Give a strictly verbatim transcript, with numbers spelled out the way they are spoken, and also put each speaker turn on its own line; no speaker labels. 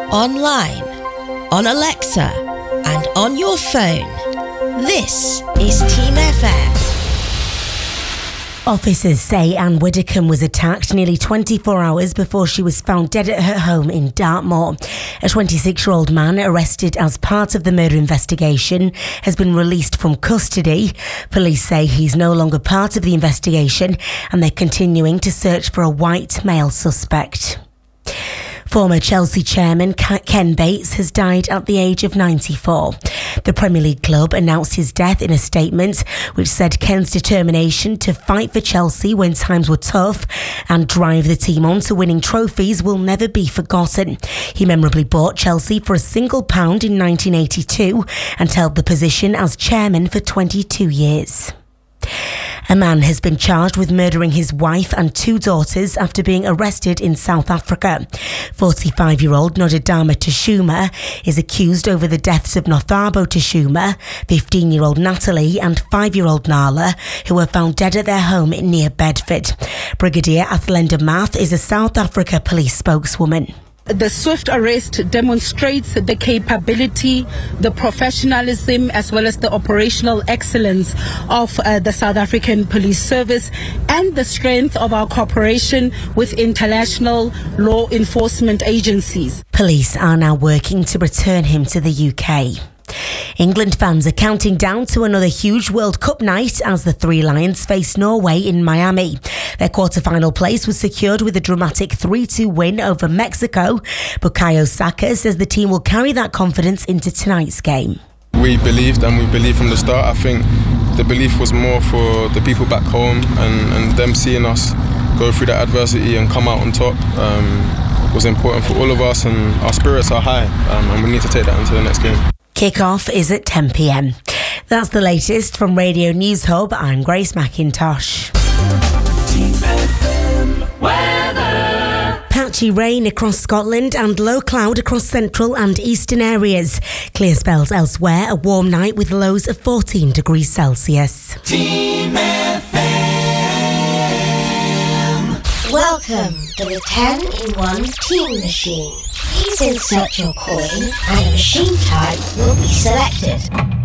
online, on Alexa, and on your phone. This is Team F M.
Officers say Anne Widdecombe was attacked nearly twenty-four hours before she was found dead at her home in Dartmoor. A twenty-six-year-old man arrested as part of the murder investigation has been released from custody. Police say he's no longer part of the investigation and they're continuing to search for a white male suspect. Former Chelsea chairman Ken Bates has died at the age of ninety-four. The Premier League club announced his death in a statement which said Ken's determination to fight for Chelsea when times were tough and drive the team on to winning trophies will never be forgotten. He memorably bought Chelsea for a single pound in nineteen eighty-two and held the position as chairman for twenty-two years. A man has been charged with murdering his wife and two daughters after being arrested in South Africa. forty-five-year-old Nodadama Tashuma is accused over the deaths of Nothabo Tashuma, fifteen-year-old Natalie and five-year-old Nala, who were found dead at their home near Bedford. Brigadier Athlenda Math is a South Africa police spokeswoman.
The swift arrest demonstrates the capability, the professionalism, as well as the operational excellence of uh, the South African Police Service and the strength of our cooperation with international law enforcement agencies.
Police are now working to return him to the U K. England fans are counting down to another huge World Cup night as the Three Lions face Norway in Miami. Their quarter-final place was secured with a dramatic three two win over Mexico. Bukayo Saka says the team will carry that confidence into tonight's game.
We believed and we believed from the start. I think the belief was more for the people back home and, and them seeing us go through that adversity and come out on top um, was important for all of us, and our spirits are high um, and we need to take that into the next game.
Kick-off is at ten p.m. That's the latest from Radio News Hub. I'm Grace McIntosh.
Team F M weather.
Patchy rain across Scotland and low cloud across central and eastern areas. Clear spells elsewhere, a warm night with lows of fourteen degrees Celsius.
Team F M.
Welcome to the ten in one Team Machine. Please insert your coin and a machine type will be selected.